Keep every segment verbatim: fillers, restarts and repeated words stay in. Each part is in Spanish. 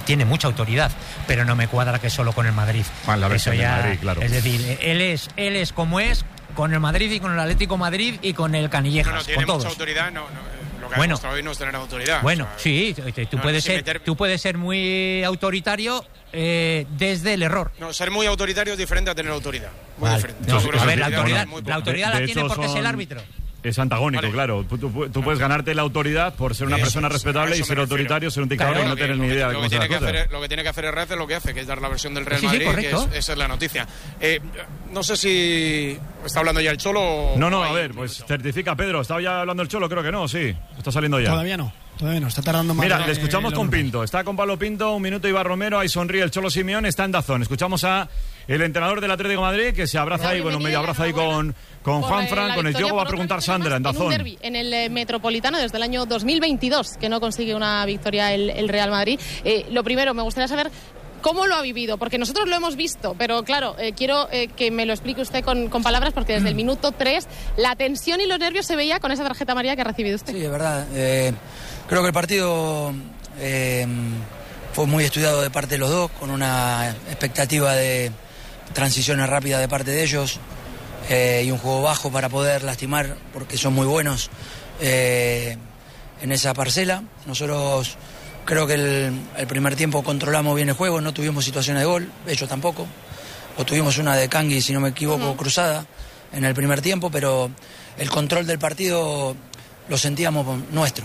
tiene mucha autoridad, pero no me cuadra que solo con el Madrid. Ah, la Eso ya, Madrid, claro. Es decir, él es, él es como es con el Madrid y con el Atlético Madrid y con el Canillejas. No, no, tiene con mucha todos. autoridad, no, no. Lo que Bueno, ha demostrado hoy no es tener autoridad. Bueno, o sea, sí, tú, no, puedes sin ser, meter... tú puedes ser muy autoritario eh, desde el error. No, ser muy autoritario es diferente a tener autoridad. Muy Vale. diferente. No, Yo creo a que ver, la es autoridad, muy la autoridad De- la de tiene hecho, porque es son- el árbitro. Es antagónico, Vale. claro. Tú, tú- tú puedes ganarte la autoridad por ser una Eso persona es, respetable a y eso ser me autoritario, refiero. ser un dictador Claro, y no Lo que- tener lo ni que- idea de lo cómo que se tiene las que cosas. hacer, Lo que tiene que hacer Herrera es lo que hace, que es dar la versión del Real Sí, sí, Madrid, correcto. que es, esa es la noticia. Eh, no sé si está hablando ya el Cholo o... No, no, o a hay ver, un pues minuto. certifica Pedro. ¿Estaba ya hablando el Cholo? Creo que no, sí. Está saliendo ya. Todavía no, todavía no, está tardando más. Mira, de le escuchamos lo con normal. Pinto. Está con Pablo Pinto, un minuto Iván Romero, ahí sonríe el Cholo Simeone, está en Dazón. Escuchamos a el entrenador del Atlético de Madrid, que se abraza ahí, bueno, medio abraza ahí con, con Por, Juan eh, Fran, la con el victoria Diogo va a por preguntar otros Sandra en temas, Dazón. En un derbi, en el eh, Metropolitano desde el año dos mil veintidós, que no consigue una victoria el, el Real Madrid. Eh, lo primero, me gustaría saber cómo lo ha vivido, porque nosotros lo hemos visto, pero claro, eh, quiero eh, que me lo explique usted con, con palabras, porque desde el minuto tres la tensión y los nervios se veía con esa tarjeta amarilla que ha recibido usted. Sí, es verdad. Eh, creo que el partido eh, fue muy estudiado de parte de los dos, con una expectativa de transiciones rápidas de parte de ellos eh, y un juego bajo para poder lastimar, porque son muy buenos eh, en esa parcela. Nosotros creo que el, el primer tiempo controlamos bien el juego, no tuvimos situaciones de gol, ellos tampoco. O tuvimos una de Kangui, si no me equivoco, uh-huh. cruzada en el primer tiempo, pero el control del partido lo sentíamos nuestro.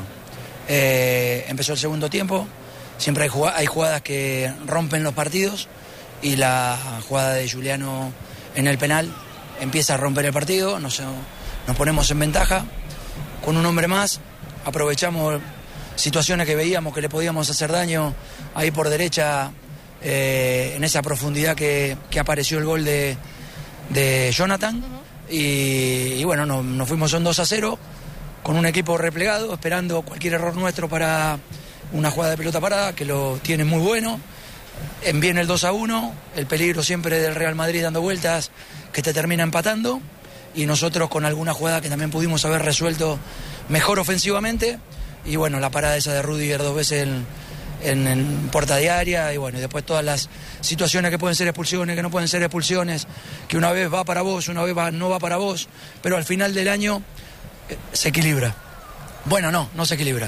Eh, empezó el segundo tiempo, siempre hay jugadas, hay jugadas que rompen los partidos y la jugada de Juliano en el penal empieza a romper el partido, nos, nos ponemos en ventaja, con un hombre más, aprovechamos situaciones que veíamos que le podíamos hacer daño ahí por derecha, eh, en esa profundidad que, que apareció el gol de, de Jonathan, uh-huh. y, y bueno, nos, nos fuimos son dos a cero, con un equipo replegado, esperando cualquier error nuestro para una jugada de pelota parada, que lo tiene muy bueno. Envíen el dos a uno, el peligro siempre del Real Madrid dando vueltas, que te termina empatando, y nosotros con alguna jugada que también pudimos haber resuelto mejor ofensivamente, y bueno, la parada esa de Rudiger dos veces en, en, en puerta diaria, y bueno, y después todas las situaciones que pueden ser expulsiones, que no pueden ser expulsiones, que una vez va para vos, una vez va, no va para vos, pero al final del año eh, se equilibra. Bueno, no, no se equilibra.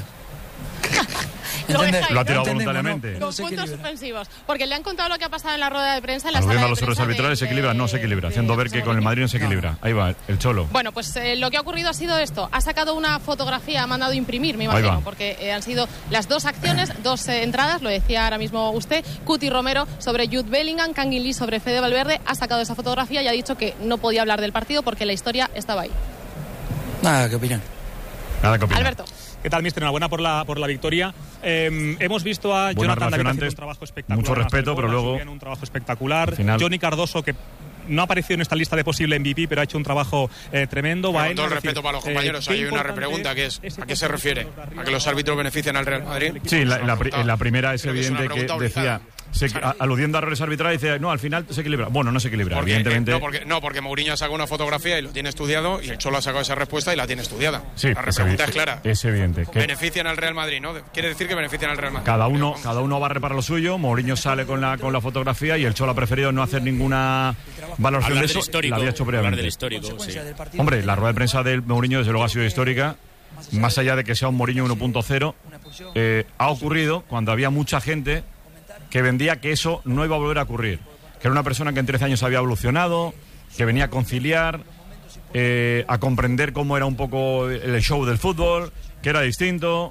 Lo, lo ha tirado ¿no? voluntariamente. Con No puntos suspensivos. Porque le han contado lo que ha pasado en la rueda de prensa. En la Volviendo sala a los de errores prensa arbitrales, de- se equilibra, no se equilibra, de- haciendo de ver que con el Madrid no se equilibra. Ahí va, el Cholo. Bueno, pues eh, lo que ha ocurrido ha sido esto. Ha sacado una fotografía, ha mandado imprimir, me Ahí imagino, va. porque eh, han sido las dos acciones, dos eh, entradas, lo decía ahora mismo usted. Cuti Romero sobre Jude Bellingham, Kangin Lee sobre Fede Valverde. Ha sacado esa fotografía y ha dicho que no podía hablar del partido porque la historia estaba ahí. Nada, ¿qué opinan? Nada que opinar. Alberto. ¿Qué tal, mister? Enhorabuena por la, por la victoria. Eh, hemos visto a Buena Jonathan relación David haciendo antes, un trabajo espectacular. mucho respeto, pero luego, Julián, un trabajo espectacular. al final- Johnny Cardoso, que no ha aparecido en esta lista de posible M V P, pero ha hecho un trabajo eh, tremendo. Con Baena, todo el es decir, respeto para los eh, compañeros, qué hay una importante repregunta que es ese ¿a qué se refiere? compromiso ¿A que los árbitros benefician al Real Madrid? Sí, la, la, pri- en la primera es Creo que es una evidente que, pregunta decía, obligada. se- a- aludiendo a errores arbitrales, dice, no, al final se equilibra. Bueno, no se equilibra, Porque, evidentemente. eh, no, porque, no, porque Mourinho ha sacado una fotografía y lo tiene estudiado, y el Cholo ha sacado esa respuesta y la tiene estudiada. Sí, la es pregunta evi- es clara. Es evidente. Que Benefician al Real Madrid, ¿no? Quiere decir que benefician al Real Madrid. cada uno, Vamos. cada uno barre para lo suyo. Mourinho sale con la, con la fotografía y el Cholo ha preferido no hacer ninguna valoración Hablar de del eso. histórico, La había hecho hablar previamente. del histórico, sí. Hombre, la rueda de prensa del Mourinho desde luego ha sido histórica. Más allá de que sea un Mourinho uno punto cero, eh, ha ocurrido cuando había mucha gente que vendía que eso no iba a volver a ocurrir. Que era una persona que en trece años había evolucionado, que venía a conciliar, eh, a comprender cómo era un poco el show del fútbol, que era distinto.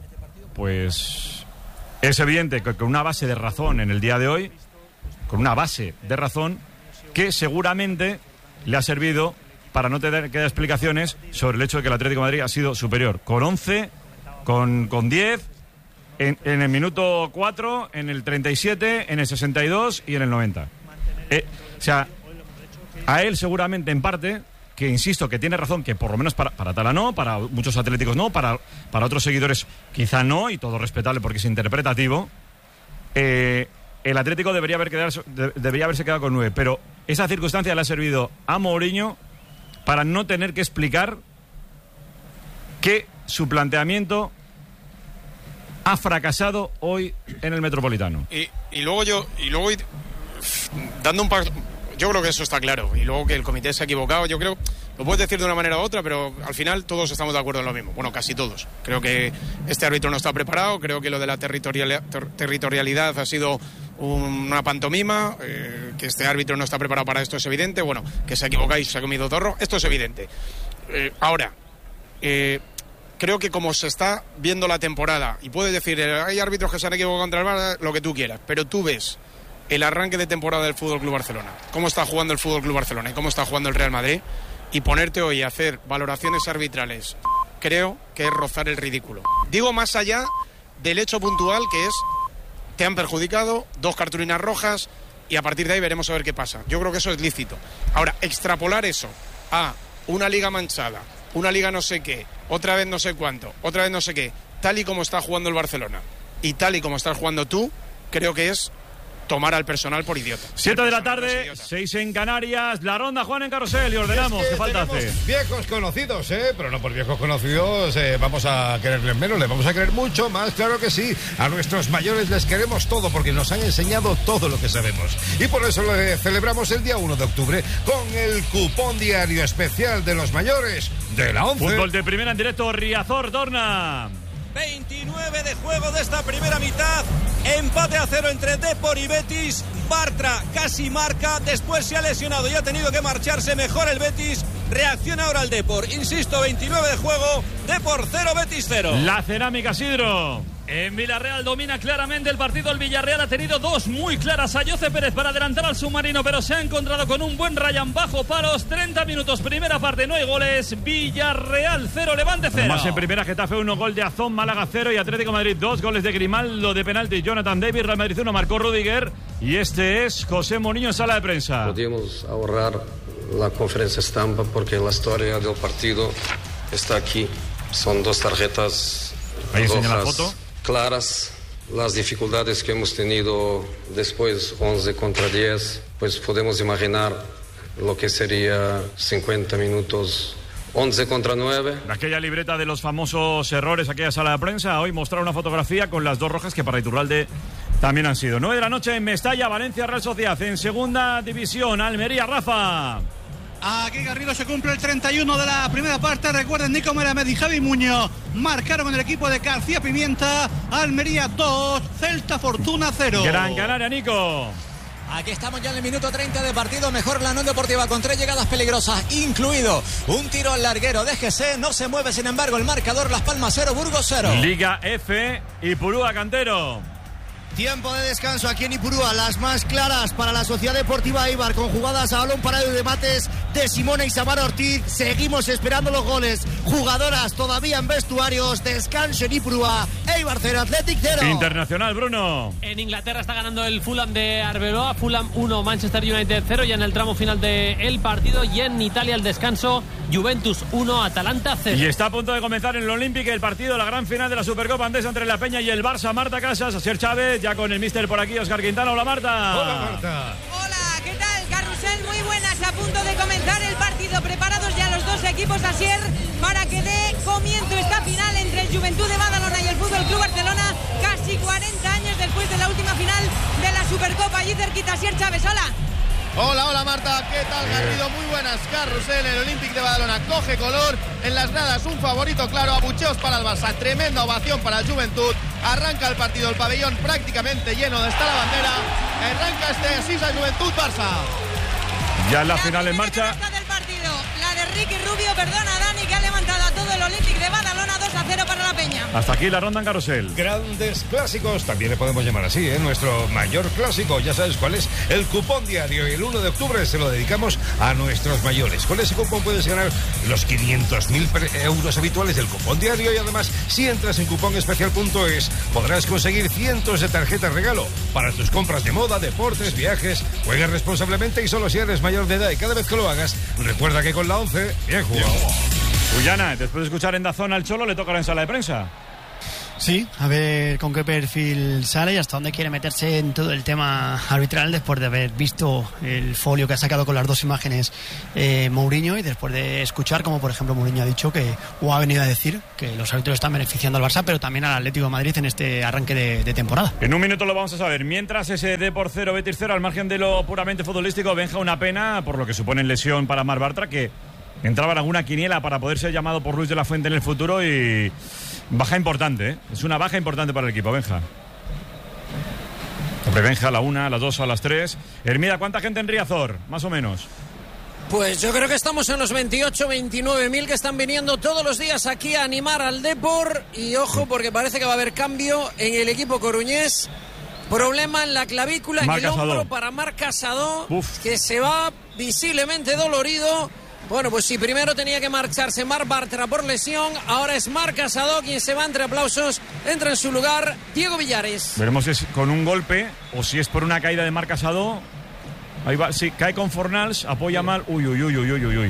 Pues es evidente que con una base de razón en el día de hoy, con una base de razón que seguramente le ha servido para no tener que dar explicaciones sobre el hecho de que el Atlético de Madrid ha sido superior. Con once, con, con diez, en, en el minuto cuatro, en el treinta y siete, en el sesenta y dos y en el noventa. Eh, o sea, a él seguramente en parte, que insisto que tiene razón, que por lo menos para, para Tala no, para muchos atléticos no, para, para otros seguidores quizá no, y todo respetable porque es interpretativo, eh, el Atlético debería, haber quedado, de, debería haberse quedado con nueve, pero esa circunstancia le ha servido a Mourinho para no tener que explicar que su planteamiento ha fracasado hoy en el Metropolitano. Y, y luego yo, y luego dando un paso, yo creo que eso está claro. Y luego que el comité se ha equivocado, yo creo, lo puedes decir de una manera u otra, pero al final todos estamos de acuerdo en lo mismo. Bueno, casi todos. Creo que este árbitro no está preparado, creo que lo de la territorial, ter, territorialidad ha sido una pantomima, eh, que este árbitro no está preparado para esto es evidente. Bueno, que se ha equivocado y se ha comido zorro, esto es evidente. Eh, ahora, eh, creo que como se está viendo la temporada, y puedes decir, hay árbitros que se han equivocado contra el V A R, lo que tú quieras, pero tú ves el arranque de temporada del F C Barcelona, cómo está jugando el F C Barcelona y cómo está jugando el Real Madrid, y ponerte hoy a hacer valoraciones arbitrales, creo que es rozar el ridículo. Digo más allá del hecho puntual que es, te han perjudicado, dos cartulinas rojas, y a partir de ahí veremos a ver qué pasa. Yo creo que eso es lícito. Ahora, extrapolar eso a una liga manchada, una liga no sé qué, otra vez no sé cuánto, otra vez no sé qué, tal y como está jugando el Barcelona y tal y como estás jugando tú, creo que es tomar al personal por idiota. Siete de la tarde, seis en Canarias, la ronda Juan en Carrusel y ordenamos. Es que ¿qué falta hace? Viejos conocidos, ¿eh? Pero no por viejos conocidos eh, vamos a quererles menos, les vamos a querer mucho más, claro que sí. A nuestros mayores les queremos todo porque nos han enseñado todo lo que sabemos. Y por eso le celebramos el día uno de octubre con el cupón diario especial de los mayores de la once. Fútbol de primera en directo, Riazor, Dorna. veintinueve de juego de esta primera mitad. Empate a cero entre Depor y Betis. Bartra casi marca, después se ha lesionado y ha tenido que marcharse. Mejor el Betis, reacciona ahora el Depor. Insisto, veintinueve de juego, Depor cero, Betis cero. La Cerámica, Sidro. En Villarreal domina claramente el partido. El Villarreal ha tenido dos muy claras a Jose Pérez para adelantar al submarino, pero se ha encontrado con un buen Ryan bajo palos. treinta minutos, primera parte, no hay goles. Villarreal cero, Levante cero. Además, en primera, Getafe uno, gol de Azón, Málaga cero y Atlético de Madrid dos, goles de Grimaldo de penalti, Jonathan Davis, Real Madrid uno, marcó Rudiger. Y este es José Mourinho en sala de prensa. Podíamos ahorrar la conferencia estampa porque la historia del partido está aquí. Son dos tarjetas Ahí enseña la rojas foto. Claras, las dificultades que hemos tenido después, once contra diez, pues podemos imaginar lo que sería cincuenta minutos, once contra nueve. Aquella libreta de los famosos errores, aquella sala de prensa, hoy mostrar una fotografía con las dos rojas que para Iturralde también han sido. nueve de la noche en Mestalla, Valencia, Real Sociedad, en segunda división, Almería, Rafa. Aquí Garrido se cumple el treinta y uno de la primera parte. Recuerden, Nico Meramed y Javi Muñoz marcaron en el equipo de García Pimienta. Almería dos, Celta Fortuna cero. Gran Canaria, Nico. Aquí estamos ya en el minuto treinta de partido. Mejor la Unión Deportiva con tres llegadas peligrosas, incluido un tiro al larguero de G C. No se mueve, sin embargo, el marcador. Las Palmas cero, Burgos cero. Liga F, Ipurúa, Cantero. Tiempo de descanso aquí en Ipurúa, las más claras para la Sociedad Deportiva Eibar, con jugadas a balón parado y debates de Simone y Samara Ortiz. Seguimos esperando los goles. Jugadoras todavía en vestuarios. Descanso en Ipurúa. Eibar cero, Athletic cero. Internacional, Bruno. En Inglaterra está ganando el Fulham de Arbeloa. Fulham uno, Manchester United cero, ya en el tramo final del partido. Y en Italia el descanso, Juventus uno, Atalanta cero. Y está a punto de comenzar en el Olympic el partido, la gran final de la Supercopa Andesa entre la Peña y el Barça. Marta Casas, Asier Chávez, ya con el míster por aquí, Óscar Quintana. Hola, Marta. Hola, Marta. Hola, ¿qué tal? Carrusel, muy buenas. A punto de comenzar el partido. Preparados ya los dos equipos, Asier, para que dé comienzo esta final entre el Juventud de Badalona y el Fútbol Club Barcelona. Casi cuarenta años después de la última final de la Supercopa. Allí cerquita, Asier Chávez. Hola. Hola, hola Marta, ¿qué tal Garrido? Muy buenas, Carrusel, el Olympic de Badalona coge color, en las gradas un favorito claro, abucheos para el Barça, tremenda ovación para el Juventud, arranca el partido, el pabellón prácticamente lleno, está la bandera, arranca este Sisa Juventud-Barça. Ya en la, la final en marcha. Del partido, la de Ricky Rubio, perdona Dani, que ha levantado a todo el Olympic de Badalona, dos a cero para la Peña. Hasta aquí la ronda en Carrusel. Grandes clásicos, también le podemos llamar así, ¿eh? Nuestro mayor clásico, ya sabes cuál es, el cupón diario. Y el uno de octubre se lo dedicamos a nuestros mayores. Con ese cupón puedes ganar los quinientos mil euros habituales del cupón diario. Y además, si entras en cuponespecial punto es, podrás conseguir cientos de tarjetas regalo para tus compras de moda, deportes, viajes. Juegues responsablemente y solo si eres mayor de edad. Y cada vez que lo hagas, recuerda que con la once, bien jugado. Guyana, después de escuchar en Dazón al Cholo, le toca la sala de prensa. Sí, a ver con qué perfil sale y hasta dónde quiere meterse en todo el tema arbitral después de haber visto el folio que ha sacado con las dos imágenes eh, Mourinho y después de escuchar como por ejemplo Mourinho ha dicho que o ha venido a decir que los árbitros están beneficiando al Barça pero también al Atlético de Madrid en este arranque de, de temporada. En un minuto lo vamos a saber. Mientras ese Depor cero, Betis cero, al margen de lo puramente futbolístico, Benja, una pena por lo que supone lesión para Marc Bartra, que entraba en alguna quiniela para poder ser llamado por Luis de la Fuente en el futuro y baja importante, ¿eh? Es una baja importante para el equipo, Benja. Hombre, Benja a la una, a las dos, a las tres. Hermida, ¿cuánta gente en Riazor? Más o menos. Pues yo creo que estamos en los veintiocho, veintinueve mil que están viniendo todos los días aquí a animar al Depor. Y ojo, porque parece que va a haber cambio en el equipo coruñés. Problema en la clavícula, en el hombro para Marc Casado, que se va visiblemente dolorido. Bueno, pues si primero tenía que marcharse Marc Bartra por lesión, ahora es Marc Casado quien se va entre aplausos, entra en su lugar Diego Villares. Veremos si es con un golpe o si es por una caída de Marc Casado. Ahí va, sí, cae con Fornals, apoya mal. Uy, uy, uy, uy, uy, uy.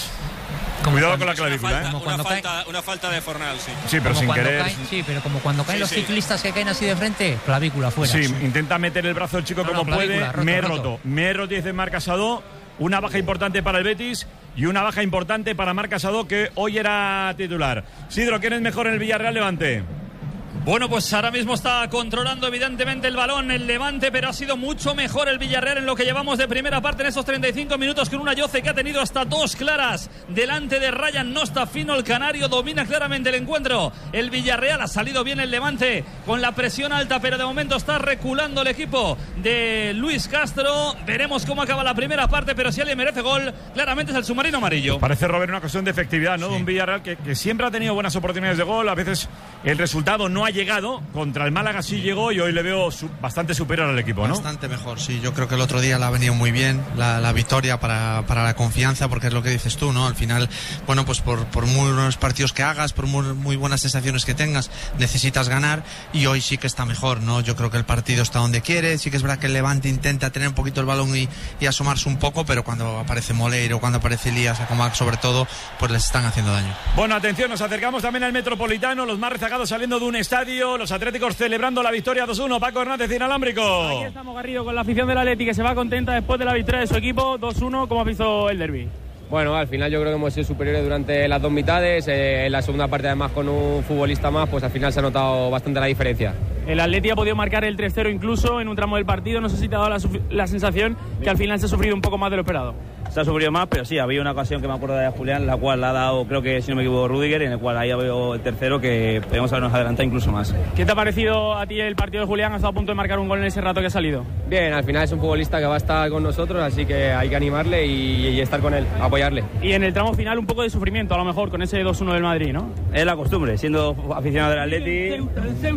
Cuidado con la clavícula, una falta, ¿eh? Una cuando falta, cae... una falta de Fornals, sí. Sí, pero como sin querer. Caen, sí, pero como cuando caen sí, los sí. ciclistas que caen así de frente, clavícula fuera. Sí, sí, intenta meter el brazo el chico no, como no, puede. roto, me he roto. roto. Me he roto, dice Marc Casado. Una baja importante para el Betis y una baja importante para Marc Casado, que hoy era titular. Sidro, ¿quién es mejor en el Villarreal Levante? Bueno, pues ahora mismo está controlando evidentemente el balón el Levante, pero ha sido mucho mejor el Villarreal en lo que llevamos de primera parte en esos treinta y cinco minutos, con una Yoce que ha tenido hasta dos claras delante de Ryan. No está fino el canario, domina claramente el encuentro. El Villarreal, ha salido bien el Levante con la presión alta, pero de momento está reculando el equipo de Luis Castro. Veremos cómo acaba la primera parte, pero si alguien merece gol, claramente es el submarino amarillo. Parece, Robert, una cuestión de efectividad, ¿no? Sí. De un Villarreal que, que siempre ha tenido buenas oportunidades de gol. A veces el resultado no ha llegado. Contra el Málaga sí llegó y hoy le veo su, bastante superior al equipo, ¿no? Bastante mejor, sí. Yo creo que el otro día le ha venido muy bien la, la victoria para, para la confianza, porque es lo que dices tú, ¿no? Al final, bueno, pues por, por muy buenos partidos que hagas, por muy, muy buenas sensaciones que tengas, necesitas ganar, y hoy sí que está mejor, ¿no? Yo creo que el partido está donde quiere. Sí que es verdad que el Levante intenta tener un poquito el balón y, y asomarse un poco, pero cuando aparece Moleiro, cuando aparece Elías, Acomac sobre todo, pues les están haciendo daño. Bueno, atención, nos acercamos también al Metropolitano, los más rezagados saliendo de un estadio, los atléticos celebrando la victoria dos uno. Paco Hernández, inalámbrico. Aquí estamos, Garrido, con la afición del Atleti, que se va contenta después de la victoria de su equipo dos uno. ¿Cómo ha visto el derbi? Bueno, al final yo creo que hemos sido superiores durante las dos mitades. Eh, en la segunda parte, además, con un futbolista más, pues al final se ha notado bastante la diferencia. El Atleti ha podido marcar el tres cero incluso en un tramo del partido. No sé si te ha dado la, la sensación que al final se ha sufrido un poco más de lo esperado. Se ha sufrido más, pero sí, había una ocasión que me acuerdo de Julián, la cual la ha dado, creo que si no me equivoco, Rüdiger, en el cual ahí veo el tercero, que podemos habernos adelantado incluso más. ¿Qué te ha parecido a ti el partido de Julián? Ha estado a punto de marcar un gol en ese rato que ha salido. Bien, al final es un futbolista que va a estar con nosotros, así que hay que animarle y, y estar con él, apoyarle. Y en el tramo final un poco de sufrimiento, a lo mejor, con ese dos uno del Madrid, ¿no? Es la costumbre, siendo aficionado del Atleti.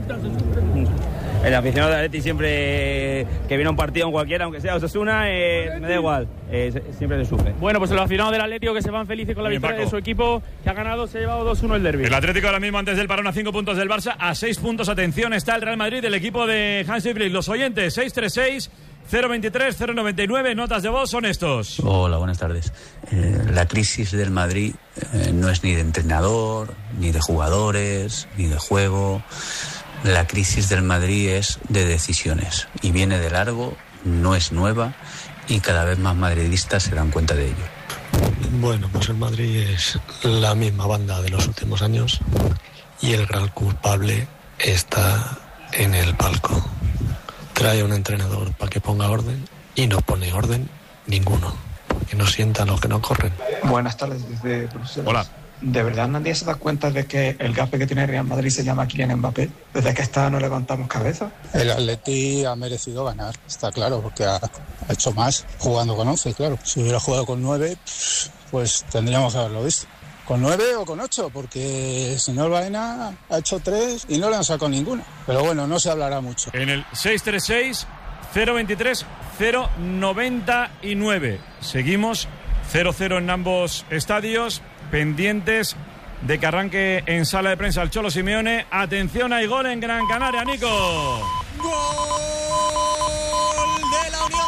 El aficionado del Atleti siempre que viene a un partido en cualquiera, aunque sea Osasuna, eh, me da igual, eh, siempre se sufre. Bueno, pues los aficionados del Atlético que se van felices con la Bien, victoria Paco. de su equipo, que ha ganado, se ha llevado dos uno el derbi. El Atlético ahora mismo antes del parón a cinco puntos del Barça, a seis puntos, atención, está el Real Madrid, el equipo de Hansi Flick. Los oyentes, seis tres seis, cero veintitrés, cero noventa y nueve, notas de voz son estos. Hola, buenas tardes. Eh, la crisis del Madrid eh, no es ni de entrenador, ni de jugadores, ni de juego. La crisis del Madrid es de decisiones y viene de largo, no es nueva y cada vez más madridistas se dan cuenta de ello. Bueno, pues el Madrid es la misma banda de los últimos años y el gran culpable está en el palco. Trae a un entrenador para que ponga orden y no pone orden ninguno, porque no sientan los que no corren. Buenas tardes desde Bruselas. Hola. ¿De verdad nadie se da cuenta de que el gafe que tiene Real Madrid se llama Kylian Mbappé? Desde que está no levantamos cabeza. El Atleti ha merecido ganar, está claro, porque ha, ha hecho más jugando con once, claro. Si hubiera jugado con nueve, pues tendríamos que haberlo visto. Con nueve o con ocho, porque el señor Baena ha hecho tres y no le han sacado ninguna. Pero bueno, no se hablará mucho. En el seis tres seis, cero veintitrés, cero noventa y nueve. Seguimos cero cero en ambos estadios, pendientes de que arranque en sala de prensa el Cholo Simeone. Atención, hay gol en Gran Canaria, Nico. Gol de la Unión Deportiva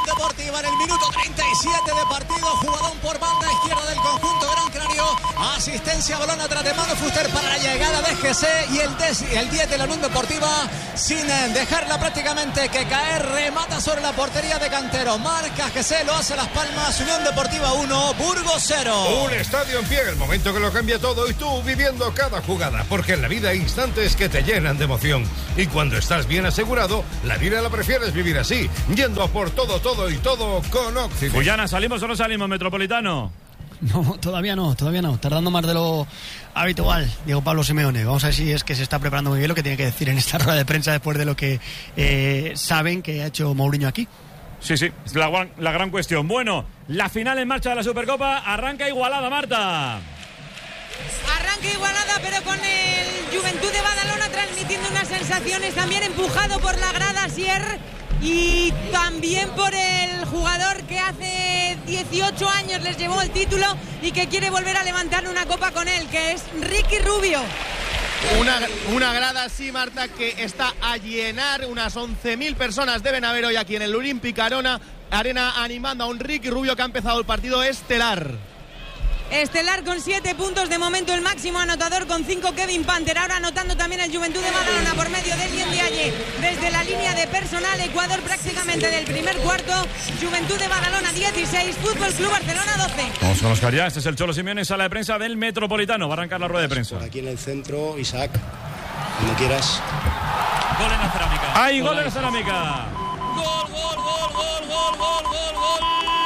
arriba en el minuto treinta y siete de partido. Jugadón por banda izquierda del conjunto Gran Canario. Asistencia, balón atrás de Manu Fuster para la llegada de G C y el, des, el diez de la Unión Deportiva, sin dejarla prácticamente que caer, remata sobre la portería de Cantero. Marca G C, lo hace Las Palmas. Unión Deportiva uno, Burgos cero. Un estadio en pie, el momento que lo cambia todo y tú viviendo cada jugada, porque en la vida hay instantes que te llenan de emoción. Y cuando estás bien asegurado, la vida la prefieres vivir así, yendo a por todo, todo y todo con Occident. Fullana, ¿salimos o no salimos, Metropolitano? No, todavía no, todavía no. Tardando más de lo habitual, Diego Pablo Simeone. Vamos a ver si es que se está preparando muy bien lo que tiene que decir en esta rueda de prensa después de lo que eh, saben que ha hecho Mourinho aquí. Sí, sí, es la, la gran cuestión. Bueno, la final en marcha de la Supercopa arranca igualada, Marta. Arranca igualada, pero con el Juventud de Badalona transmitiendo unas sensaciones, también empujado por la grada Asier y también por el jugador que hace dieciocho años les llevó el título y que quiere volver a levantar una copa con él, que es Ricky Rubio. Una, una grada así, Marta, que está a llenar. Unas once mil personas deben haber hoy aquí en el Olympic Arena, Arena animando a un Ricky Rubio que ha empezado el partido estelar. Estelar con siete puntos, de momento el máximo anotador con cinco Kevin Panther. Ahora anotando también el Juventud de Badalona por medio de Elien Diaye desde la línea de personal. Ecuador prácticamente del primer cuarto. Juventud de Badalona dieciséis, Fútbol Club Barcelona doce. Vamos con Oscar ya, este es el Cholo Simeone, sala de prensa del Metropolitano. Va a arrancar la rueda de prensa. Por aquí en el centro, Isaac, cuando quieras. Gol en la cerámica. ¡Ay, gol en la cerámica! Gol, gol, gol, gol, gol, gol, gol, gol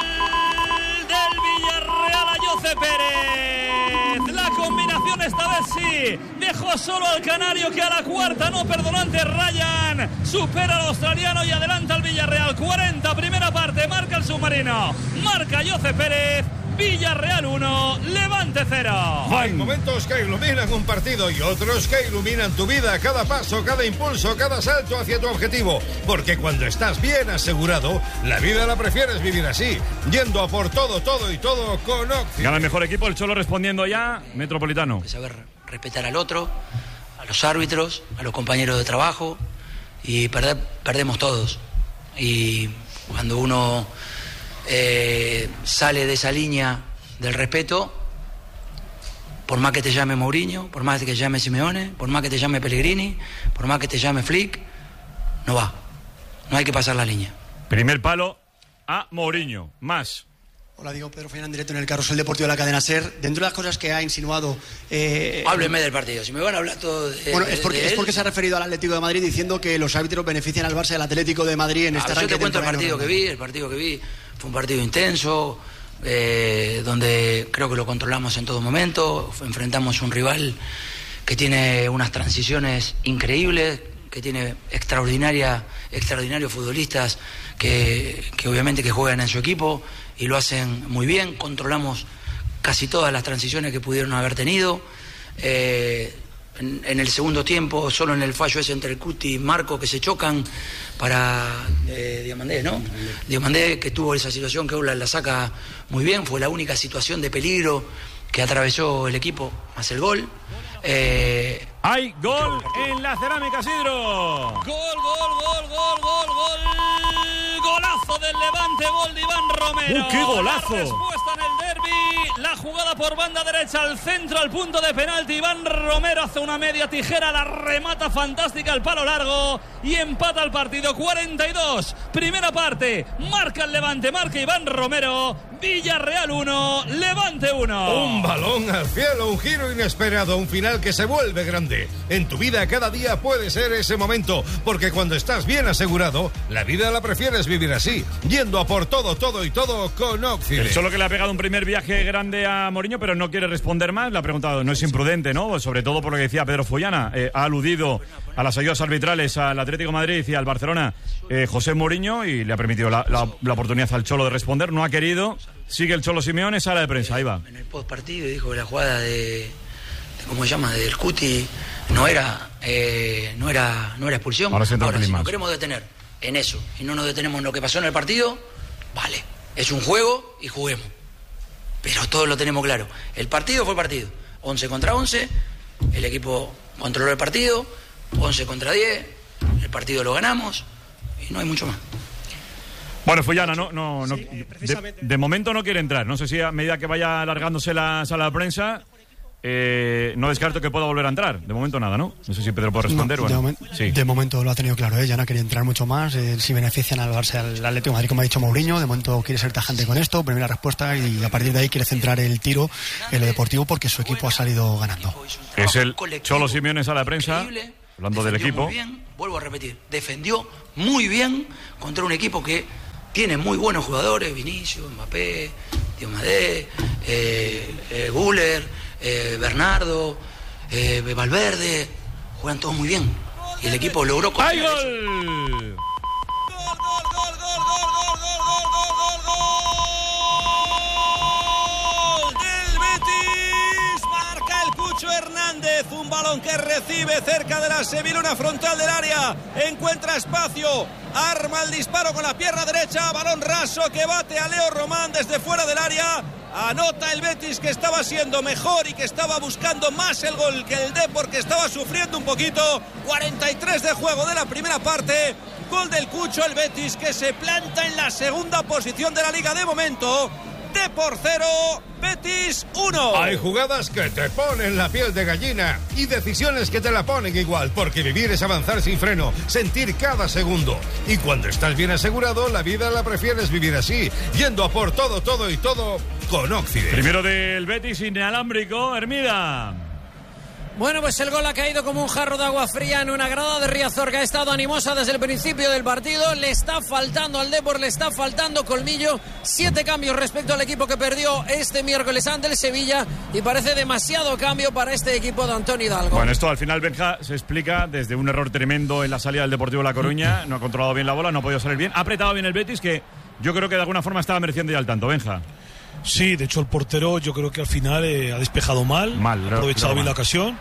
del Villarreal a Jose Pérez. La combinación esta vez sí. Dejó solo al canario, que a la cuarta no perdonó ante Ryan. Supera al australiano y adelanta al Villarreal. cuarenta, primera parte, marca el submarino. Marca Jose Pérez. Villarreal uno, Levante cero. Hay momentos que iluminan un partido y otros que iluminan tu vida, cada paso, cada impulso, cada salto hacia tu objetivo. Porque cuando estás bien asegurado, la vida la prefieres vivir así, yendo a por todo, todo y todo con Occident. Gana el mejor equipo, el Cholo respondiendo ya, Metropolitano. Saber respetar al otro, a los árbitros, a los compañeros de trabajo, y perder, perdemos todos. Y cuando uno Eh, sale de esa línea del respeto, por más que te llame Mourinho, por más que te llame Simeone, por más que te llame Pellegrini, por más que te llame Flick, no va, no hay que pasar la línea. Primer palo a Mourinho, más. Hola, digo Pedro Fernán, directo en el Carrusel Deportivo de la cadena SER. Dentro de las cosas que ha insinuado... Eh, Háblenme del partido, si me van a hablar todo de... Bueno, es porque, de es porque se ha referido al Atlético de Madrid diciendo que los árbitros benefician al Barça y al Atlético de Madrid en ah, esta arranque. Yo te cuento el partido que vi, el partido que vi fue un partido intenso, eh, donde creo que lo controlamos en todo momento, enfrentamos un rival que tiene unas transiciones increíbles, que tiene extraordinaria, extraordinarios futbolistas que, que obviamente que juegan en su equipo y lo hacen muy bien. Controlamos casi todas las transiciones que pudieron haber tenido. Eh, en, en el segundo tiempo, solo en el fallo ese entre el Cuti y Marco, que se chocan para eh, Diomandé, ¿no? Diomandé, que tuvo esa situación que Ola la saca muy bien, fue la única situación de peligro que atravesó el equipo, más el gol. Eh, ¡Hay gol en la cerámica, Sidro! Gol, gol, gol, gol, gol, gol. Golazo del Levante, gol de Iván Romero. ¡Uh, qué golazo! La respuesta en el derbi, la jugada por banda derecha al centro, al punto de penalti. Iván Romero hace una media tijera, la remata fantástica al palo largo y empata el partido. cuarenta y dos, primera parte, marca el Levante, marca Iván Romero. Villarreal uno, Levante uno. Un balón al cielo, un giro inesperado, un final que se vuelve grande. En tu vida cada día puede ser ese momento, porque cuando estás bien asegurado, la vida la prefieres vivir así, yendo a por todo, todo y todo con Occident. El Cholo, que le ha pegado un primer viaje grande a Mourinho, pero no quiere responder más. Le ha preguntado, no es imprudente, ¿no? Sobre todo por lo que decía Pedro Follana. Eh, ha aludido a las ayudas arbitrales al Atlético de Madrid y al Barcelona eh, José Mourinho, y le ha permitido la, la, la oportunidad al Cholo de responder. No ha querido. Sigue el Cholo Simeone, sala de prensa, ahí va. En el post partido dijo que la jugada de, de ¿cómo se llama? Del Cuti no era, eh, no era, no era expulsión. Ahora, Ahora si nos queremos detener en eso y no nos detenemos en lo que pasó en el partido, vale, es un juego y juguemos. Pero todos lo tenemos claro. El partido fue partido. once contra once, el equipo controló el partido, once contra diez, el partido lo ganamos y no hay mucho más. Bueno, Fullana, no, no, no, de, de momento no quiere entrar. No sé si a medida que vaya alargándose la sala de prensa, eh, no descarto que pueda volver a entrar. De momento nada, ¿no? No sé si Pedro puede responder. No, bueno, de, momen sí. de momento lo ha tenido claro, ¿eh? Ya no quería entrar mucho más. Eh, si benefician al Barça, al Atlético de Madrid, como ha dicho Mourinho, de momento quiere ser tajante con esto, primera respuesta, y a partir de ahí quiere centrar el tiro en lo deportivo porque su equipo ha salido ganando. Es el Cholo Simeone a la prensa, hablando del equipo. Muy bien, vuelvo a repetir, defendió muy bien contra un equipo que tiene muy buenos jugadores, Vinicius, Mbappé, Diomadé, eh, eh, Güler, eh, Bernardo, eh, Valverde, juegan todos muy bien. Y el equipo logró... ¡Ay, gol! Hernández, un balón que recibe cerca de la Seviluna frontal del área, encuentra espacio, arma el disparo con la pierna derecha, balón raso que bate a Leo Román desde fuera del área, anota el Betis, que estaba siendo mejor y que estaba buscando más el gol que el Depor, que estaba sufriendo un poquito. Cuarenta y tres de juego de la primera parte, gol del Cucho, el Betis que se planta en la segunda posición de la liga de momento. Depor cero, Betis uno. Hay jugadas que te ponen la piel de gallina y decisiones que te la ponen igual, porque vivir es avanzar sin freno, sentir cada segundo. Y cuando estás bien asegurado, la vida la prefieres vivir así, yendo a por todo, todo y todo con Occident. Primero del Betis inalámbrico, Hermida. Bueno, pues el gol ha caído como un jarro de agua fría en una grada de Riazor, que ha estado animosa desde el principio del partido. Le está faltando al Depor, le está faltando colmillo. Siete cambios respecto al equipo que perdió este miércoles ante el Sevilla, y parece demasiado cambio para este equipo de Antonio Hidalgo. Bueno, esto al final, Benja, se explica desde un error tremendo en la salida del Deportivo La Coruña. No ha controlado bien la bola, no ha podido salir bien. Ha apretado bien el Betis, que yo creo que de alguna forma estaba mereciendo ya el tanto, Benja. Sí, de hecho el portero yo creo que al final eh, ha despejado mal, mal ha aprovechado mal. bien la ocasión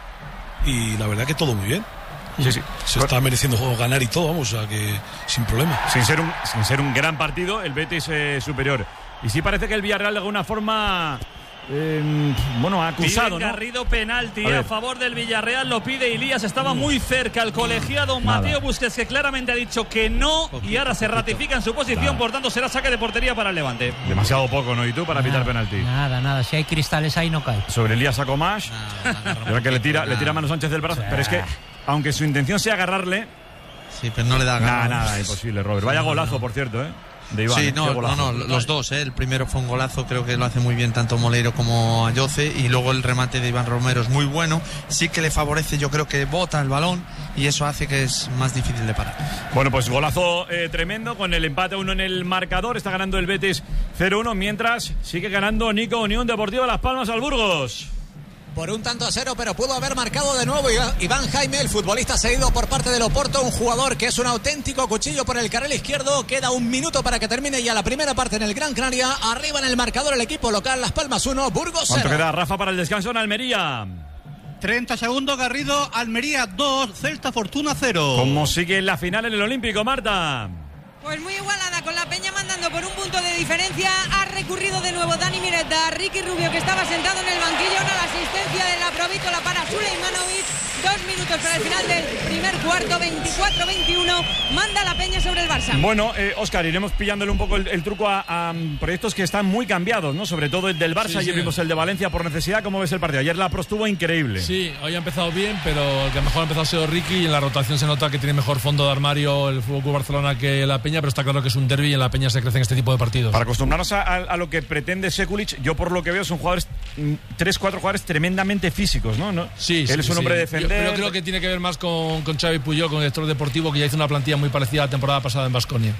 y la verdad que todo muy bien. Sí, sí. Se está mereciendo ganar y todo, vamos, o sea que sin problema. Sin ser un, sin ser un gran partido, el Betis eh, superior. Y sí parece que el Villarreal de alguna forma... Eh, bueno, ha acusado, pide ¿no? Garrido penalti a, a favor del Villarreal, lo pide Ilías, estaba muy cerca el colegiado Nada. Mateo Busquets, que claramente ha dicho que no, poquito, y ahora se ratifica en su posición. Nada. Por tanto será saque de portería para el Levante. Demasiado poco, ¿no? ¿Y tú para nada, pitar penalti? Nada, nada, si hay cristales ahí no cae. Sobre Elías Sacomash, creo que le tira, le tira a Manu Sánchez del brazo, sí. Pero es que aunque su intención sea agarrarle, sí, pero no le da ganas. Nada, nada, imposible, Robert. Vaya golazo, por cierto, ¿eh? De Iván, sí, ¿eh? no, no, no, los dos, ¿eh? El primero fue un golazo, creo que lo hace muy bien tanto Moleiro como Ayoce, y luego el remate de Iván Romero es muy bueno, sí que le favorece, yo creo que bota el balón y eso hace que es más difícil de parar. Bueno, pues golazo eh, tremendo, con el empate uno en el marcador, está ganando el Betis cero uno, mientras sigue ganando Nico Unión Deportiva Las Palmas al Burgos. Por un tanto a cero, pero pudo haber marcado de nuevo Iván Jaime, el futbolista cedido por parte del Oporto, un jugador que es un auténtico cuchillo por el carril izquierdo. Queda un minuto para que termine ya la primera parte en el Gran Canaria. Arriba en el marcador el equipo local, Las Palmas uno, Burgos cero. ¿Cuánto queda, Rafa, para el descanso en Almería? treinta segundos, Garrido, Almería dos, Celta Fortuna cero. ¿Cómo sigue la final en el Olímpico, Marta? Pues muy igualada, con la Peña mandando por un punto de diferencia. Ha recurrido de nuevo Dani Mireta a Ricky Rubio, que estaba sentado en el banquillo. Ahora la asistencia de la Provítola para Sulejmanovic. Dos minutos para el final del primer cuarto, veinticuatro veintiuno. Manda la Peña sobre el Barça. Bueno, eh, Óscar, iremos pillándole un poco el, el truco a, a proyectos que están muy cambiados, ¿no? Sobre todo el del Barça, sí, ayer sí. Vimos el de Valencia por necesidad. ¿Cómo ves el partido? Ayer la Pro estuvo increíble. Sí, hoy ha empezado bien, pero el que mejor ha empezado ha sido Ricky, y en la rotación se nota que tiene mejor fondo de armario el F C Barcelona que la Peña, pero está claro que es un derbi y en la Peña se crece en este tipo de partidos. Para acostumbrarnos a, a, a lo que pretende Sekulic, yo por lo que veo son jugadores, tres, cuatro jugadores tremendamente físicos, ¿no? ¿No? Sí, Él sí, es un sí. hombre de defender. Yo, yo creo que tiene que ver más con, con Xavi Puyol, con el director deportivo, que ya hizo una plantilla muy parecida a la temporada pasada en Baskonia.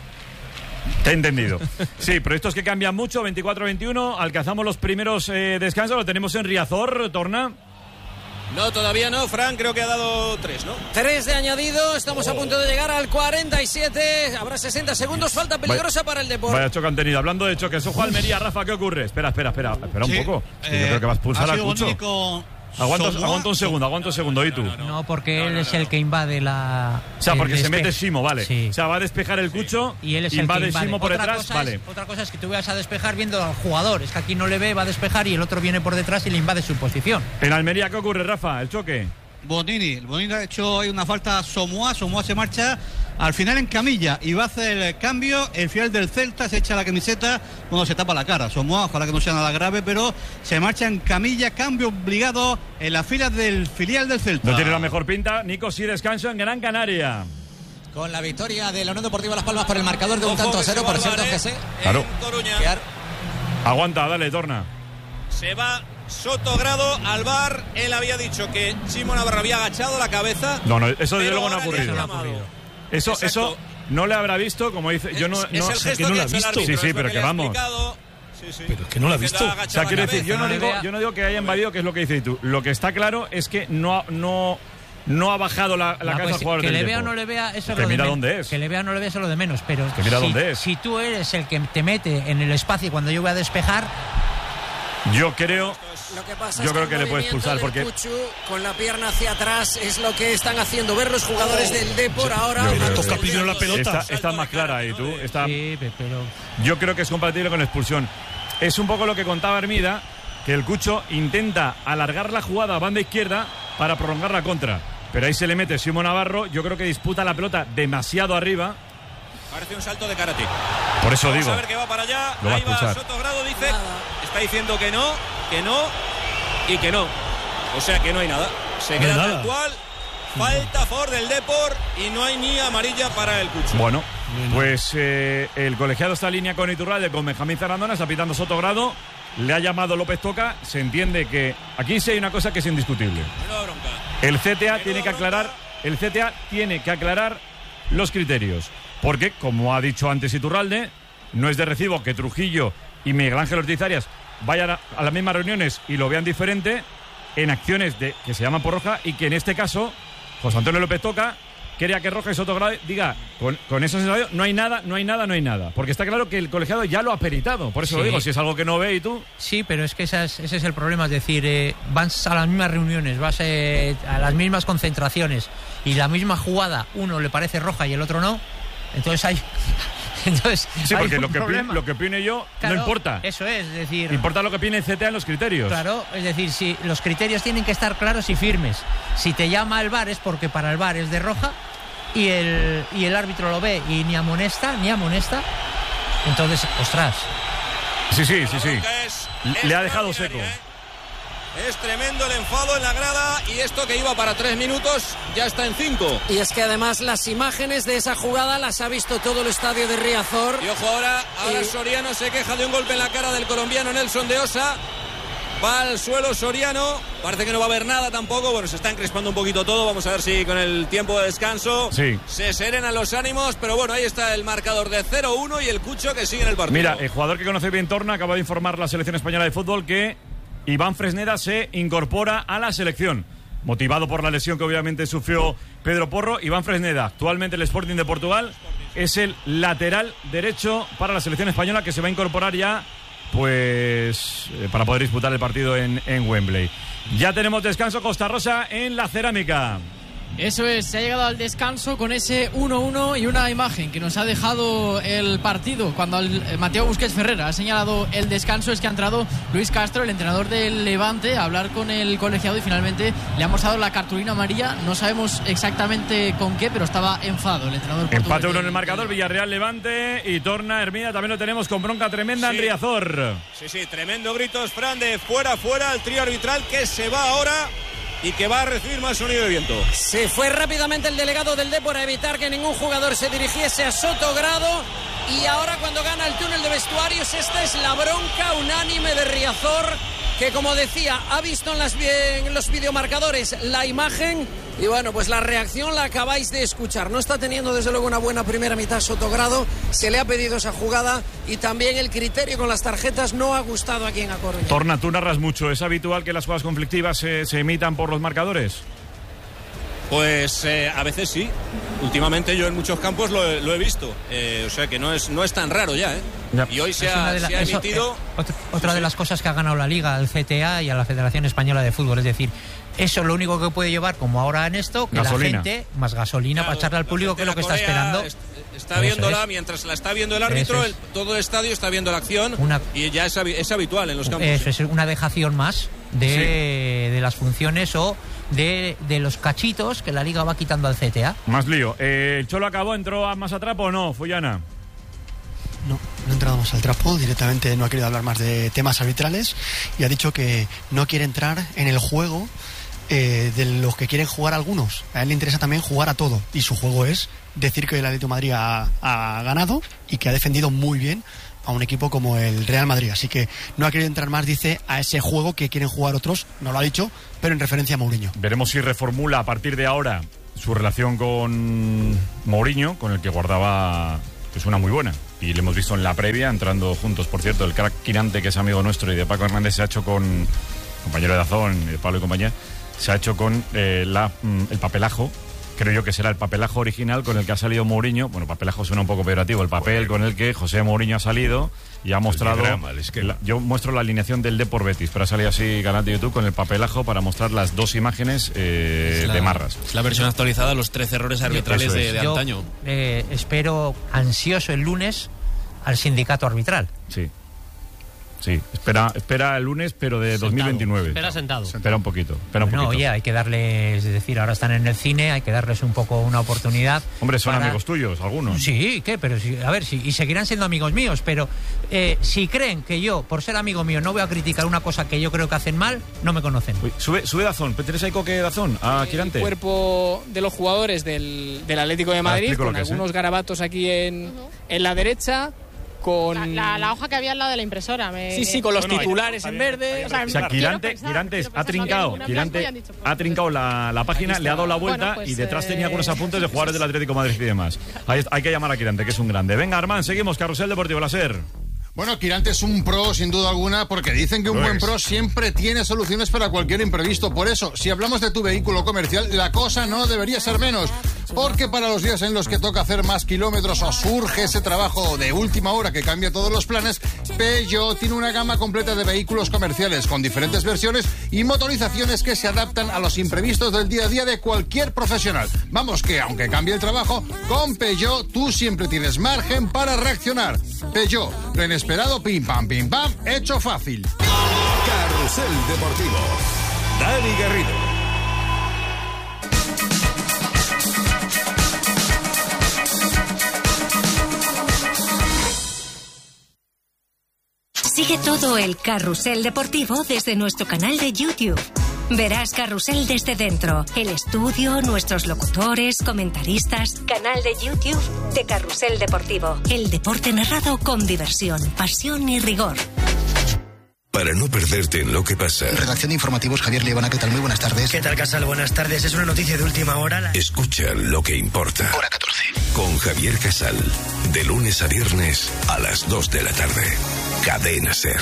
Te he entendido. Sí, proyectos que cambian mucho, veinticuatro veintiuno, alcanzamos los primeros eh, descansos, lo tenemos en Riazor, Torna. No, todavía no, Fran, creo que ha dado tres, ¿no? Tres de añadido, estamos oh. a punto de llegar al cuarenta y siete, habrá sesenta segundos, falta peligrosa vaya, para el Depor. Vaya choque han tenido, hablando de choques, ojo Almería, Rafa, ¿qué ocurre? Espera, espera, espera, espera sí, un poco, eh, yo creo que vas a expulsar al Cucho. Único... Aguanta, aguanta un segundo, aguanta un segundo, ¿y tú? No, no, no porque no, no, él es el que invade la... O sea, porque se mete despe... Simo, vale. Sí. O sea, va a despejar el Cucho, sí. Y él es invade el que invade. Simo por otra detrás, cosa vale. Es, otra cosa es que tú vas a despejar viendo al jugador. Es que aquí no le ve, va a despejar y el otro viene por detrás y le invade su posición. En Almería, ¿qué ocurre, Rafa? ¿El choque? Bonini. Bonini ha hecho hoy una falta a Somoa. Somoa se marcha al final en camilla y va a hacer el cambio. El final del Celta se echa la camiseta cuando se tapa la cara. Somoa, ojalá que no sea nada grave, pero se marcha en camilla. Cambio obligado en las filas del filial del Celta. No tiene la mejor pinta. Nico, sí, descanso en Gran Canaria. Con la victoria de la Unión Deportiva Las Palmas por el marcador de un tanto a cero, por cierto, G C. Claro. Coruña. Aguanta, dale, Torna. Se va Sotogrado al bar. Él había dicho que Chimo Navarro había agachado la cabeza. No, no, eso desde luego no ha ocurrido. Eso, Exacto. eso no le habrá visto, como dice. Yo no, es, no es sé que no lo ha visto. Árbitro, sí, sí, pero que, que vamos. Sí, sí. Pero es que no lo ha visto. O sea, quiero decir, yo no, digo, yo no digo que haya invadido, que es lo que dices tú. Lo que está claro es que no, no, no ha bajado la, la, la cabeza al jugador que del le vea o Depor. no le vea, eso es que lo mira de dónde es. Que le vea o no le vea, eso es lo de menos. Pero que mira si, dónde es. si tú eres el que te mete en el espacio cuando yo voy a despejar. Yo creo. Lo que pasa yo es creo que, que le puede expulsar porque. Cuchu, con la pierna hacia atrás es lo que están haciendo ver los jugadores oh, del Depor ahora. Yo, toca primero la pelota. Está, está más clara ahí, tú. Está, sí, pero. Yo creo que es compatible con la expulsión. Es un poco lo que contaba Hermida, que el Cucho intenta alargar la jugada a banda izquierda para prolongar la contra. Pero ahí se le mete Simón Navarro. Yo creo que disputa la pelota demasiado arriba. Parece un salto de karate. Por eso Vamos digo. A ver que va para allá. Lo va ahí a va Sotogrado, dice. Nada. Está diciendo que no, que no y que no. O sea que no hay nada. Se queda tal actual. Falta a favor del Depor y no hay ni amarilla para el Cucho. Bueno, pues eh, el colegiado está en línea con Iturralde, con Benjamín Zarandona, está pitando Sotogrado. Le ha llamado López Toca. Se entiende que aquí sí hay una cosa que es indiscutible. El C T A tiene que aclarar. El C T A tiene que aclarar los criterios. Porque, como ha dicho antes Iturralde, no es de recibo que Trujillo y Miguel Ángel Ortiz Arias vayan a, a las mismas reuniones y lo vean diferente en acciones de, que se llaman por roja, y que en este caso José Antonio López Toca quería que Roja y Sotogrado diga con, con esa sensación no hay nada, no hay nada, no hay nada. Porque está claro que el colegiado ya lo ha peritado. Por eso sí. Lo digo, si es algo que no ve y tú. Sí, pero es que ese es, ese es el problema. Es decir, eh, vas a las mismas reuniones, vas eh, a las mismas concentraciones y la misma jugada, uno le parece roja y el otro no. Entonces hay. Entonces, sí, porque lo que, opine, lo que opine yo claro, no importa. Eso es, es decir. Importa lo que opine el C T A en los criterios. Claro, es decir, si los criterios tienen que estar claros y firmes. Si te llama el V A R es porque para el V A R es de roja y el, y el árbitro lo ve y ni amonesta, ni amonesta. Entonces, ostras. Sí, sí, sí, sí. Le ha dejado seco. ¿eh? Es tremendo el enfado en la grada y esto que iba para tres minutos ya está en cinco. Y es que además las imágenes de esa jugada las ha visto todo el estadio de Riazor. Y ojo, ahora, ahora y... Soriano se queja de un golpe en la cara del colombiano Nelson de Osa. Va al suelo Soriano, parece que no va a haber nada tampoco. Bueno, se está encrespando un poquito todo. Vamos a ver si con el tiempo de descanso sí. se serenan los ánimos. Pero bueno, ahí está el marcador de cero uno y el Cucho que sigue en el partido. Mira, el jugador que conoce bien Torna acaba de informar la selección española de fútbol que Iván Fresneda se incorpora a la selección, motivado por la lesión que obviamente sufrió Pedro Porro. Iván Fresneda, actualmente el Sporting de Portugal, es el lateral derecho para la selección española que se va a incorporar ya, pues, eh, para poder disputar el partido en, en Wembley. Ya tenemos descanso, Costa Rosa en la Cerámica. Eso es, se ha llegado al descanso con ese uno uno y una imagen que nos ha dejado el partido cuando el, Mateo Busquets Ferrera ha señalado el descanso. Es que ha entrado Luis Castro, el entrenador del Levante, a hablar con el colegiado y finalmente le ha mostrado la cartulina amarilla. No sabemos exactamente con qué, pero estaba enfadado el entrenador. Empate uno en el marcador, Villarreal Levante y Torna Hermida también lo tenemos con bronca tremenda sí. en Riazor. Sí, sí, tremendo gritos, Fran, de fuera, fuera, el trío arbitral que se va ahora y que va a recibir más sonido de viento. Se fue rápidamente el delegado del Depor a evitar que ningún jugador se dirigiese a Sotogrado. Y ahora cuando gana el túnel de vestuarios, esta es la bronca unánime de Riazor, que como decía, ha visto en, las, en los videomarcadores la imagen. Y bueno, pues la reacción la acabáis de escuchar. No está teniendo desde luego una buena primera mitad Sotogrado. Se le ha pedido esa jugada y también el criterio con las tarjetas no ha gustado aquí en A Coruña. Torna, tú narras mucho. ¿Es habitual que las jugadas conflictivas se, se emitan por los marcadores? Pues eh, a veces sí. Últimamente yo en muchos campos lo, lo he visto. Eh, o sea que no es, no es tan raro ya, ¿eh? Ya. Y hoy se ha, la, se ha eso, emitido... Eh, otra otra sí, de las cosas que ha ganado la Liga, al C T A y a la Federación Española de Fútbol. Es decir, eso es lo único que puede llevar, como ahora en esto, que gasolina. La gente, más gasolina claro, para echarle al público, que es lo que está esperando. Est está viéndola, mientras la está viendo el árbitro, el, todo el estadio está viendo la acción una, y ya es, es habitual en los campos. Eso es una dejación más de, sí. de las funciones o de, de los cachitos que la Liga va quitando al C T A. Más lío. Eh, ¿El Cholo acabó, entró a más atrapo o no, Fullana? No, no ha entrado más al trapo, directamente no ha querido hablar más de temas arbitrales y ha dicho que no quiere entrar en el juego eh, de los que quieren jugar algunos. A él le interesa también jugar a todo y su juego es decir que el Atlético de Madrid ha, ha ganado y que ha defendido muy bien a un equipo como el Real Madrid, así que no ha querido entrar más, dice, a ese juego que quieren jugar otros, no lo ha dicho, pero en referencia a Mourinho. Veremos si reformula a partir de ahora su relación con Mourinho, con el que guardaba pues una muy buena. Y lo hemos visto en la previa, entrando juntos, por cierto, el crack Quirante, que es amigo nuestro, y de Paco Hernández, se ha hecho con, compañero de Dazón, de Pablo y compañía, se ha hecho con eh, la, el papelajo, creo yo que será el papelajo original con el que ha salido Mourinho. Bueno, papelajo suena un poco peyorativo, el papel con el que José Mourinho ha salido y ha mostrado... diagrama, es que... la, yo muestro la alineación del Depor Betis, pero ha salido así canal de YouTube con el papelajo para mostrar las dos imágenes eh, la, de Marras. Es la versión actualizada de los trece errores arbitrales es. de, de Yo, antaño. Eh, espero ansioso el lunes al sindicato arbitral. Sí. Sí, espera, espera el lunes, pero de Sentado. dos mil veintinueve. Espera sentado. Espera un poquito, espera un No, poquito. oye, hay que darles, es decir, ahora están en el cine, hay que darles un poco una oportunidad. Hombre, son para... amigos tuyos, algunos. Sí, ¿qué? Pero sí, a ver, sí, y seguirán siendo amigos míos, pero eh, si creen que yo, por ser amigo mío, no voy a criticar una cosa que yo creo que hacen mal, no me conocen. Uy, sube, sube Dazón, ¿tienes ahí coque Dazón? A Quirante. El cuerpo de los jugadores del, del Atlético de Madrid, con algunos es, ¿eh? garabatos aquí en, uh-huh. en la derecha. Con... La, la, la hoja que había al lado de la impresora. Me... Sí, sí, con los bueno, titulares en verde. O sea, o sea Quirante, pensar, Quirante ha trincado, Quirante dicho, ha trincado la, la página, le ha dado la vuelta bueno, pues, y detrás eh... tenía algunos apuntes de jugadores del Atlético de Madrid y demás. Hay, hay que llamar a Quirante, que es un grande. Venga, Armán, seguimos. Carrusel Deportivo, la SER. Bueno, Quirante es un pro, sin duda alguna, porque dicen que un Lo buen es. pro siempre tiene soluciones para cualquier imprevisto. Por eso, si hablamos de tu vehículo comercial, la cosa no debería ser menos. Porque para los días en los que toca hacer más kilómetros o surge ese trabajo de última hora que cambia todos los planes, Peugeot tiene una gama completa de vehículos comerciales con diferentes versiones y motorizaciones que se adaptan a los imprevistos del día a día de cualquier profesional. Vamos que, aunque cambie el trabajo, con Peugeot tú siempre tienes margen para reaccionar. Peugeot, lo inesperado, pim pam, pim pam, hecho fácil. Carrusel Deportivo. Dani Garrido. Sigue todo el Carrusel Deportivo desde nuestro canal de YouTube. Verás Carrusel desde dentro, el estudio, nuestros locutores, comentaristas. Canal de YouTube de Carrusel Deportivo. El deporte narrado con diversión, pasión y rigor. Para no perderte en lo que pasa. Redacción de informativos, Javier Liebana, ¿qué tal? Muy buenas tardes. ¿Qué tal, Casal? Buenas tardes. Es una noticia de última hora. La... Escucha lo que importa. Hora catorce. Con Javier Casal. De lunes a viernes a las dos de la tarde. Cadena SER.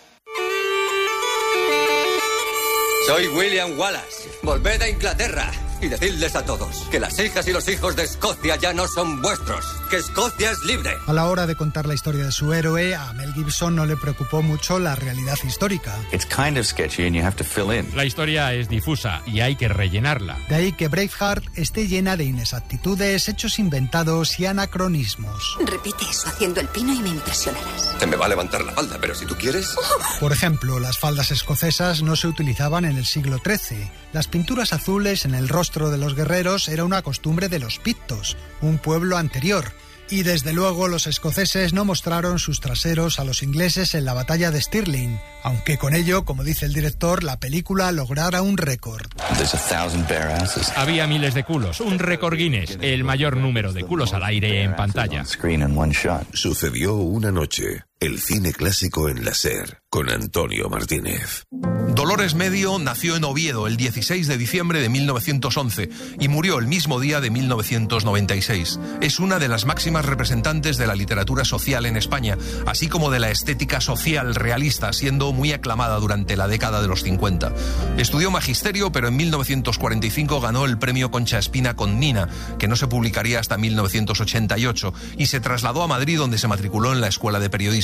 Soy William Wallace. Volved a Inglaterra y decidles a todos que las hijas y los hijos de Escocia ya no son vuestros, que Escocia es libre. A la hora de contar la historia de su héroe, a Mel Gibson no le preocupó mucho la realidad histórica. It's kind of sketchy and you have to fill in. La historia es difusa y hay que rellenarla. De ahí que Braveheart esté llena de inexactitudes, hechos inventados y anacronismos. Repite eso haciendo el pino y me impresionarás. Se me va a levantar la falda, pero si tú quieres... Por ejemplo, las faldas escocesas no se utilizaban en el siglo trece. Las pinturas azules en el rostro de los guerreros era una costumbre de los pictos, un pueblo anterior. Y desde luego los escoceses no mostraron sus traseros a los ingleses en la batalla de Stirling, aunque con ello, como dice el director, la película lograra un récord. Había miles de culos, un récord Guinness, el mayor número de culos al aire en pantalla. Sucedió una noche. El cine clásico en la SER, con Antonio Martínez. Dolores Medio nació en Oviedo el dieciséis de diciembre de mil novecientos once y murió el mismo día de mil novecientos noventa y seis. Es una de las máximas representantes de la literatura social en España, así como de la estética social realista, siendo muy aclamada durante la década de los cincuenta. Estudió magisterio, pero en mil novecientos cuarenta y cinco ganó el premio Concha Espina con Nina, que no se publicaría hasta mil novecientos ochenta y ocho, y se trasladó a Madrid, donde se matriculó en la Escuela de Periodismo.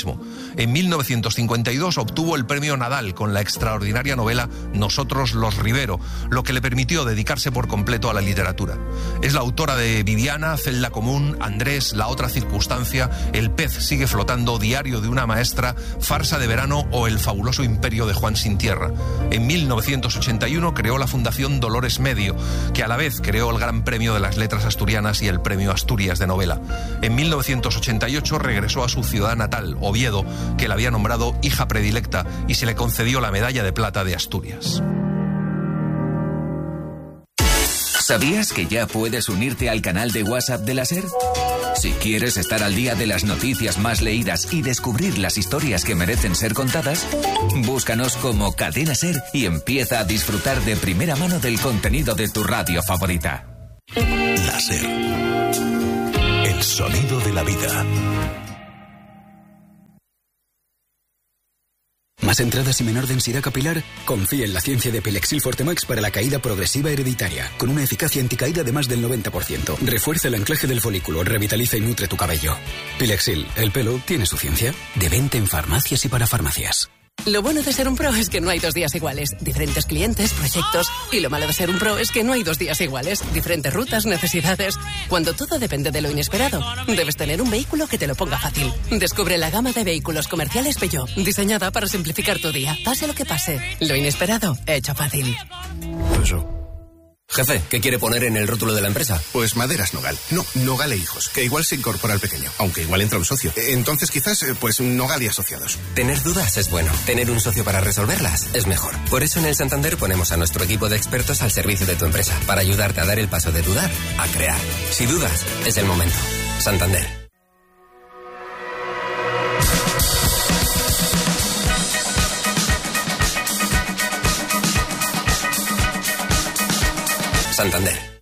mismo. En mil novecientos cincuenta y dos obtuvo el premio Nadal con la extraordinaria novela Nosotros los Rivero, lo que le permitió dedicarse por completo a la literatura. Es la autora de Viviana, Celda Común, Andrés, La otra circunstancia, El pez sigue flotando, Diario de una maestra, Farsa de verano o El fabuloso imperio de Juan sin tierra. En mil novecientos ochenta y uno creó la Fundación Dolores Medio, que a la vez creó el Gran Premio de las Letras Asturianas y el Premio Asturias de Novela. En mil novecientos ochenta y ocho regresó a su ciudad natal, Oviedo, que la había nombrado hija predilecta y se le concedió la Medalla de Plata de Asturias. ¿Sabías que ya puedes unirte al canal de WhatsApp de la SER? Si quieres estar al día de las noticias más leídas y descubrir las historias que merecen ser contadas, búscanos como Cadena SER y empieza a disfrutar de primera mano del contenido de tu radio favorita. La SER. El sonido de la vida. ¿Más entradas y menor densidad capilar? Confía en la ciencia de Pilexil Fortemax para la caída progresiva hereditaria, con una eficacia anticaída de más del noventa por ciento. Refuerza el anclaje del folículo, revitaliza y nutre tu cabello. Pilexil, el pelo tiene su ciencia. De venta en farmacias y para farmacias. Lo bueno de ser un pro es que no hay dos días iguales. Diferentes clientes, proyectos. Y lo malo de ser un pro es que no hay dos días iguales. Diferentes rutas, necesidades. Cuando todo depende de lo inesperado, debes tener un vehículo que te lo ponga fácil. Descubre la gama de vehículos comerciales Peugeot, diseñada para simplificar tu día. Pase lo que pase, lo inesperado, hecho fácil. Eso. Jefe, ¿qué quiere poner en el rótulo de la empresa? Pues Maderas Nogal. No, Nogal e Hijos, que igual se incorpora al pequeño, aunque igual entra un socio. Entonces quizás, pues Nogal y Asociados. Tener dudas es bueno. Tener un socio para resolverlas es mejor. Por eso en el Santander ponemos a nuestro equipo de expertos al servicio de tu empresa, para ayudarte a dar el paso de dudar a crear. Si dudas, es el momento. Santander. Santander.